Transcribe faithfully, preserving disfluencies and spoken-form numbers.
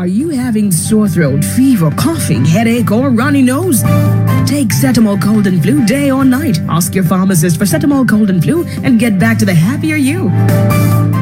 you having sore throat, fever, coughing, headache, or runny nose? Take Cetamol Cold and Flu day or night. Ask your pharmacist for Cetamol Cold and Flu and get back to the happier you.